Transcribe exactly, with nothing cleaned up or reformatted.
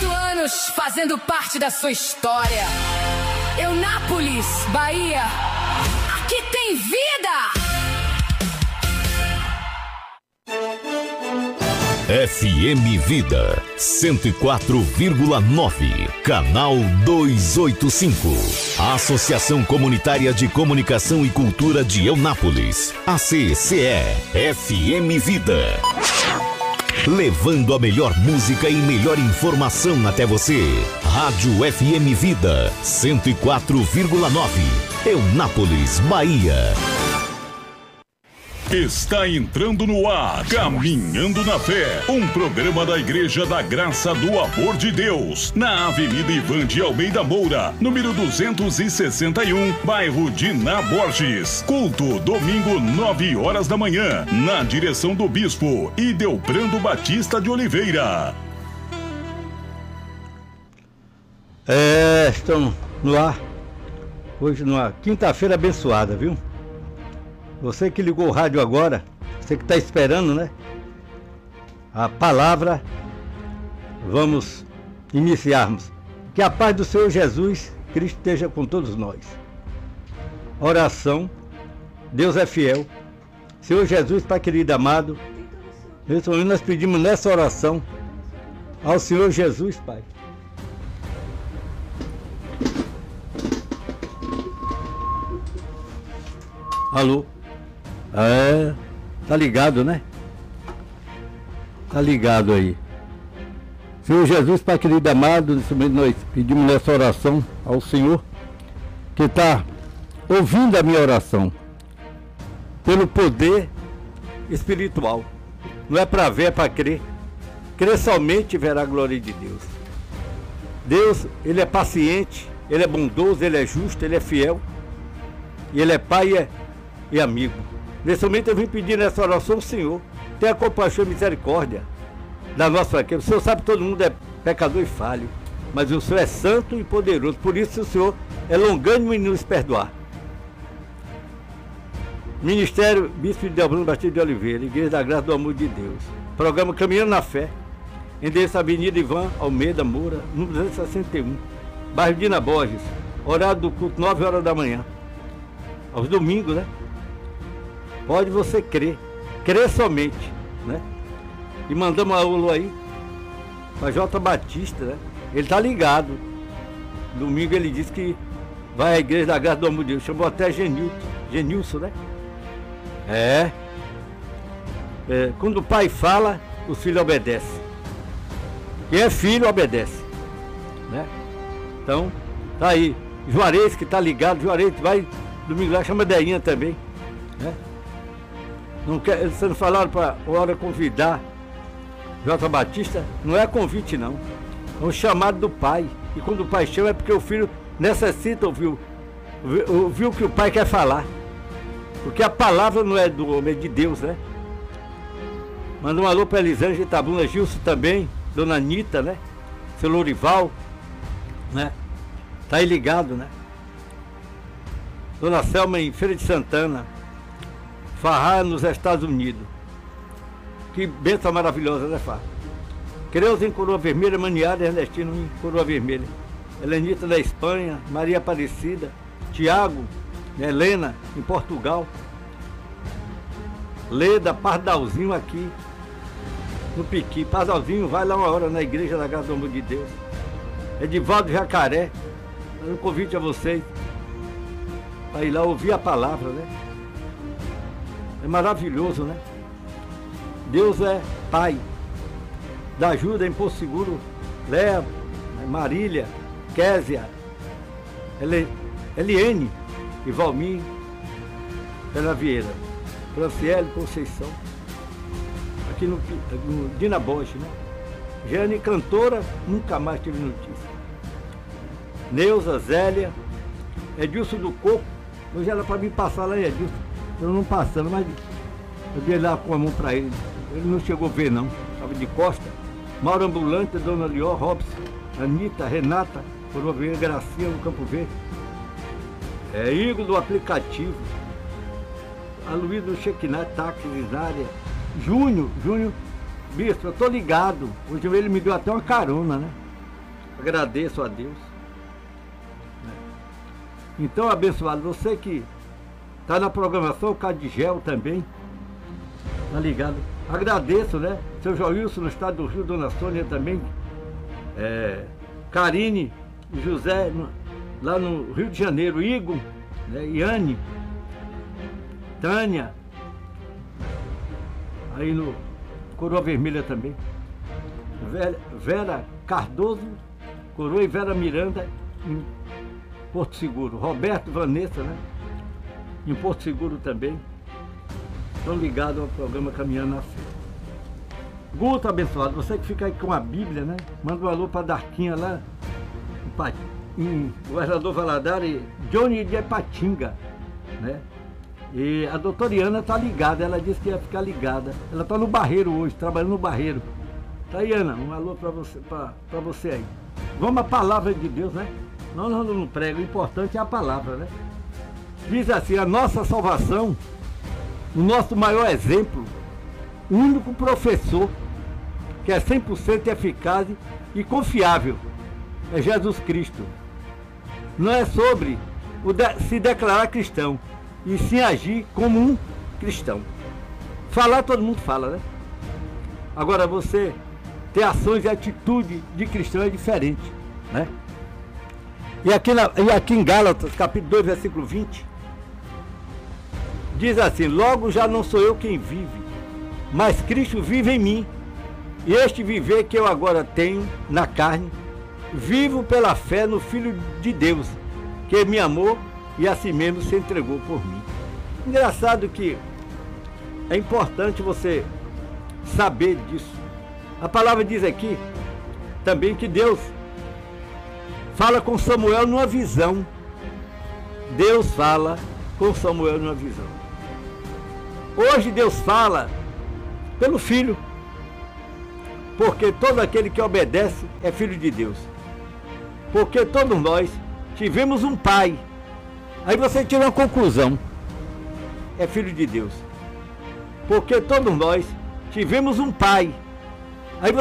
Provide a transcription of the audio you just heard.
anos fazendo parte da sua história. Eunápolis, Bahia, aqui tem vida! F M Vida cento e quatro vírgula nove, canal duzentos e oitenta e cinco. Associação Comunitária de Comunicação e Cultura de Eunápolis, A C C E, F M Vida. Levando a melhor música e melhor informação até você. Rádio F M Vida cento e quatro vírgula nove, Eunápolis, Bahia. Está entrando no ar Caminhando na Fé, um programa da Igreja da Graça do Amor de Deus, na Avenida Ivan de Almeida Moura, número duzentos e sessenta e um, bairro Diná Borges. Culto, domingo, nove horas da manhã, na direção do Bispo Idelbrando Batista de Oliveira. É, estamos no ar, hoje numa quinta-feira abençoada, viu? Você que ligou o rádio agora, você que está esperando, né? A palavra, vamos iniciarmos. Que a paz do Senhor Jesus Cristo esteja com todos nós. Oração, Deus é fiel. Senhor Jesus, Pai querido amado, nesse momento nós pedimos nessa oração ao Senhor Jesus, Pai. Alô? É, tá ligado, né? Tá ligado aí. Senhor Jesus, Pai querido amado, nesse momento nós pedimos nessa oração ao Senhor que está ouvindo a minha oração pelo poder espiritual. Não é para ver, é para crer. Crer somente e verá a glória de Deus. Deus, Ele é paciente, Ele é bondoso, Ele é justo, Ele é fiel. E Ele é Pai e, é, e amigo. Nesse momento eu vim pedir nessa oração ao Senhor, tenha compaixão e misericórdia da nossa fraqueza. O Senhor sabe que todo mundo é pecador e falho, mas o Senhor é santo e poderoso, por isso o Senhor é longânimo em nos perdoar. Ministério Bispo Idelbrando Batista de Oliveira, Igreja da Graça do Amor de Deus. Programa Caminhando na Fé, endereço Avenida Ivan Almeida Moura, número duzentos e sessenta e um, bairro Diná Borges, horário do culto nove horas da manhã, aos domingos, né? Pode você crer, crer somente, né? E mandamos a alô aí para J. Batista, né? Ele tá ligado. Domingo ele disse que vai à Igreja da Graça do Amor de Deus. Chamou até Genilson, Genilson, né? É. é. Quando o pai fala, o filho obedece. Quem é filho, obedece, né? Então, tá aí. Juarez que tá ligado, Juarez vai domingo lá, chama Deinha também, né? Não quer, vocês não falaram para hora convidar J. Batista? Não é convite não, é um chamado do pai. E quando o pai chama é porque o filho necessita ouvir, ouvir o que o pai quer falar. Porque a palavra não é do homem, é de Deus, né? Manda um alô para Elisângela Itabuna, Gilson também, Dona Anitta, né? Seu Lourival, né? Tá aí ligado, né? Dona Selma em Feira de Santana, Farrar nos Estados Unidos. Que bênção maravilhosa, né, Farrar? Creus em Coroa Vermelha, Maniara e Ernestino em Coroa Vermelha. Helenita da Espanha, Maria Aparecida, Tiago, Helena em Portugal. Leda, Pardalzinho aqui no Piqui. Pardalzinho vai lá uma hora na Igreja da Graça do Amor de Deus. Edivaldo Jacaré, um convite a vocês para ir lá ouvir a palavra, né? É maravilhoso, né? Deus é Pai. Da ajuda em Porto Seguro, Léa, Marília, Késia, Eliene e Valmir, Pela Vieira, Franciele Conceição, aqui no, no Diná Borges, né? Jane, cantora, nunca mais tive notícia. Neuza, Zélia, Edilson do Coco, hoje era para mim passar lá em Edilson. Eu não passando, mas eu dei lá com a mão para ele. Ele não chegou a ver não, estava de costa. Mauro Ambulante, Dona Lió, Robson, Anitta, Renata, Coroa Verde, Gracinha no Campo Verde. É, Igor do aplicativo. A Luísa do Chequinat, Táxi, Lisária. Júnior, Júnior, bicho, eu tô ligado. Hoje ele me deu até uma carona, né? agradeço a Deus. Então, abençoado, você que está na programação, o Cadigel também, tá ligado? Agradeço, né? Seu Joilson no estado do Rio, Dona Sônia também, é, Karine, José no, lá no Rio de Janeiro, Igor, né? Iane, Tânia, aí no Coroa Vermelha também, Vera, Vera Cardoso, Coroa e Vera Miranda em Porto Seguro, Roberto, Vanessa, né? Em Porto Seguro também. Estão ligados ao programa Caminhando na Fé. Guto abençoado, você que fica aí com a Bíblia, né? Manda um alô para Darquinha lá em, em Governador Valadares, Johnny de Patinga, né? E a doutora Iana tá ligada, ela disse que ia ficar ligada. Ela tá no Barreiro hoje, trabalhando no Barreiro. Tá, Iana, um alô para você, pra, pra você aí. Vamos à palavra de Deus, né? Nós não, não prego, o importante é a palavra, né? Diz assim, a nossa salvação, o nosso maior exemplo, o único professor que é cem por cento eficaz e confiável é Jesus Cristo. Não é sobre o de, se declarar cristão, e sim agir como um cristão. Falar todo mundo fala, né? Agora você ter ações e atitude de cristão é diferente, né? E aqui, na, e aqui em Gálatas, capítulo dois, versículo vinte, diz assim, logo já não sou eu quem vive, mas Cristo vive em mim. E este viver que eu agora tenho na carne, vivo pela fé no Filho de Deus, que me amou e a si mesmo se entregou por mim. Engraçado que é importante você saber disso. A palavra diz aqui também que Deus fala com Samuel numa visão. Deus fala com Samuel numa visão. Hoje Deus fala pelo Filho, porque todo aquele que obedece é filho de Deus. Porque todos nós tivemos um pai. Aí você tira uma conclusão, é filho de Deus. Porque todos nós tivemos um pai.